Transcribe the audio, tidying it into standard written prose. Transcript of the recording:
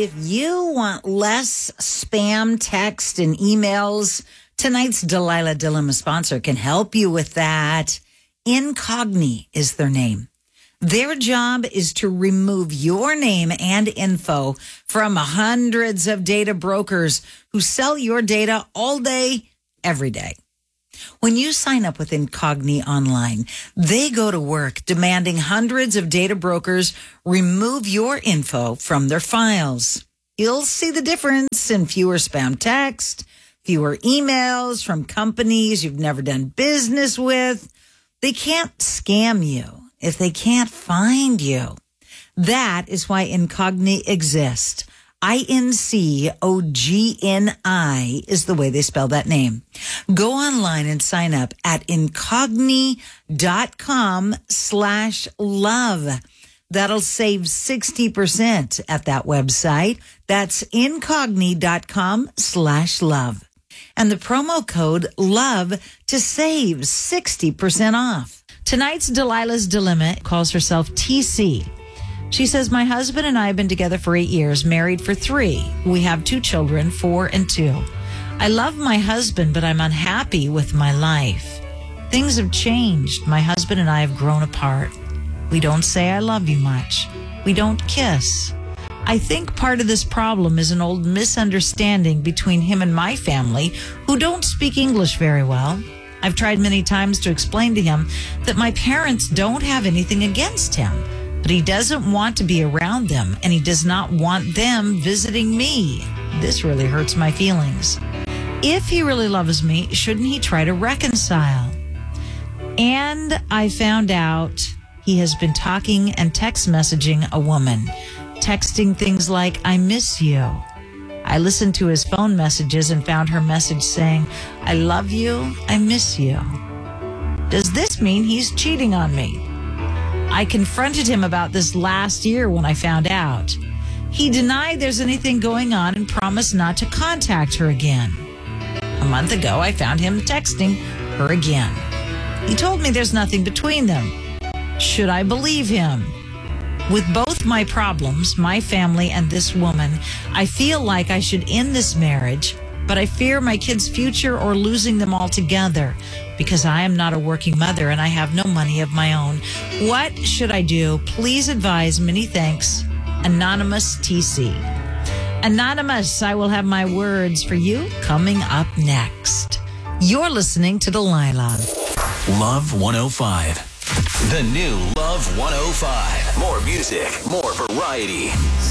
if you want less spam text and emails, tonight's Delilah Dilemma sponsor can help you with that. Incogni is their name. Their job is to remove your name and info from hundreds of data brokers who sell your data all day, every day. When you sign up with Incogni online, they go to work demanding hundreds of data brokers remove your info from their files. You'll see the difference in fewer spam text, fewer emails from companies you've never done business with. They can't scam you if they can't find you. That is why Incogni exists. Incogni is the way they spell that name. Go online and sign up at incogni.com/love. That'll save 60% at that website. That's incogni.com/love. And the promo code LOVE to save 60% off. Tonight's Delilah's Dilemma calls herself TC. She says, my husband and I have been together for 8 years, married for 3. We have 2 children, 4 and 2. I love my husband, but I'm unhappy with my life. Things have changed. My husband and I have grown apart. We don't say I love you much. We don't kiss. I think part of this problem is an old misunderstanding between him and my family, who don't speak English very well. I've tried many times to explain to him that my parents don't have anything against him, but he doesn't want to be around them, and he does not want them visiting me. This really hurts my feelings. If he really loves me, shouldn't he try to reconcile? And I found out he has been talking and text messaging a woman, texting things like, I miss you. I listened to his phone messages and found her message saying, I love you, I miss you. Does this mean he's cheating on me? I confronted him about this last year when I found out. He denied there's anything going on and promised not to contact her again. A month ago, I found him texting her again. He told me there's nothing between them. Should I believe him? With both my problems, my family and this woman, I feel like I should end this marriage, but I fear my kids' future or losing them altogether because I am not a working mother and I have no money of my own. What should I do? Please advise. Many thanks. Anonymous TC. Anonymous, I will have my words for you coming up next. You're listening to Delilah. Love 105. The new Love 105. More music, more variety.